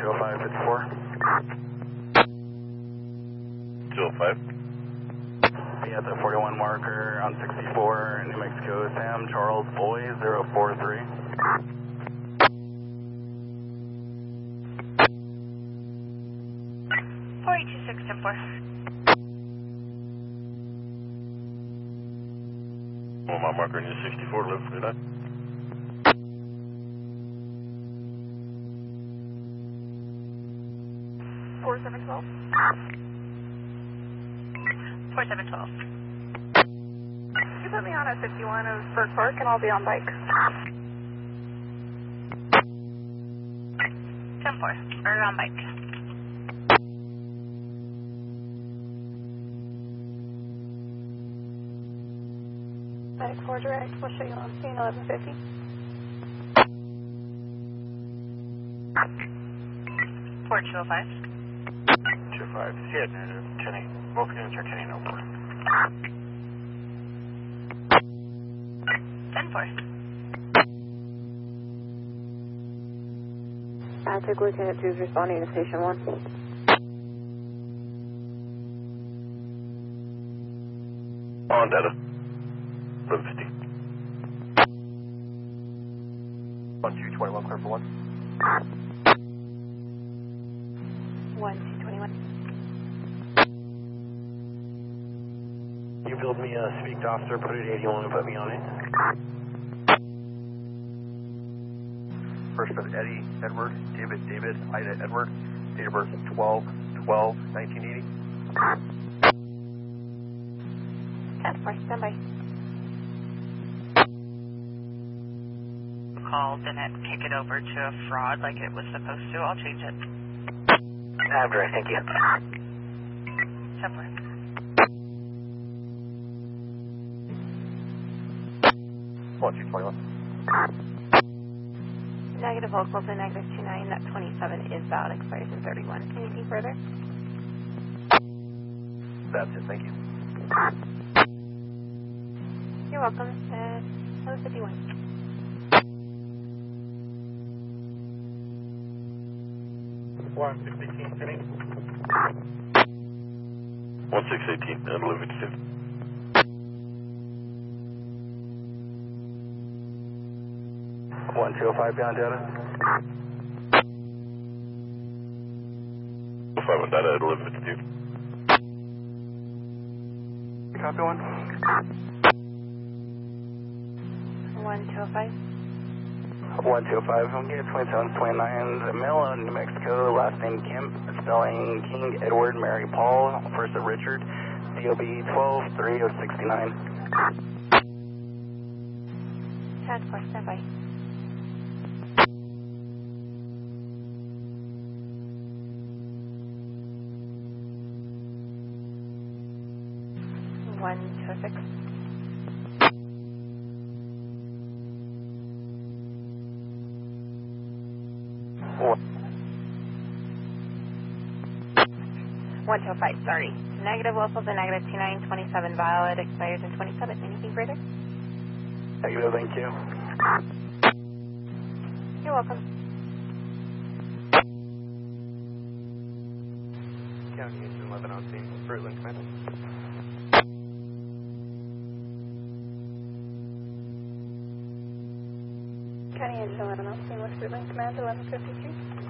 205, 205. Yeah, the 41 marker on 64, New Mexico, Sam Charles Boy, 043. One mile marker in 64, 1139. 4712. 4712. You put me on at 51 of Burke Park and I'll be on bike. 10-4, or on bike. Bike 4 direct, we'll show you on scene 1150. 4205. 25, see it, 10-8. Both units are 10-8 over. 10-4. Attic Lieutenant 2 is responding to Station 1. On data. 1150. 1221, clear for 1. 1221. You build me a speak to officer, put it 81 and put me on it. First of Eddie, Edward, David, Ida, Edward. Date of birth 12/12/1980. 10-4, stand by. Call, didn't kick it over to a fraud like it was supposed to. I'll change it. Abdra, thank you. 10-4. One, 221. Negative vocals and negative 29. That 27 is valid. Expires in 31. Anything further? That's it, thank you. You're welcome. 1151. One, 618, 10-8. 1618 and 1152. 1205 beyond data. 5 on data at 1152. Copy one. 1205. 1205, I'm getting 2729, male in New Mexico, last name Kemp, spelling King Edward Mary Paul, first of Richard, DOB 123069. 10-4, stand by. One, 206. 125, sorry. Negative locals and negative 29, 27 valid, expires in 27. Anything further? Negative, thank you. You're welcome. County Engine 11 on scene, Fruitland Command. County Engine 11 on scene with Fruitland Command 1153.